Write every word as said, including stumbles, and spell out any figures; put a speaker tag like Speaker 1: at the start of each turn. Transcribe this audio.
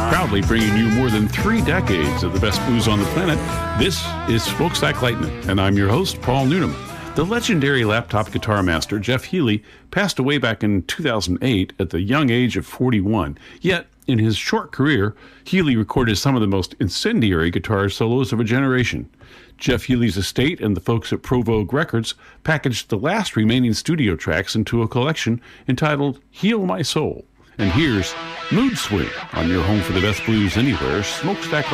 Speaker 1: Proudly bringing you more than three decades of the best blues on the planet, this is Smokestack Lightning, and I'm your host, Paul Noonan. The legendary laptop guitar master Jeff Healey passed away back in two thousand eight at the young age of forty-one. Yet, in his short career, Healey recorded some of the most incendiary guitar solos of a generation. Jeff Healey's estate and the folks at Provogue Records packaged the last remaining studio tracks into a collection entitled Heal My Soul. And here's Mood Swing on your home for the best blues anywhere, Smokestack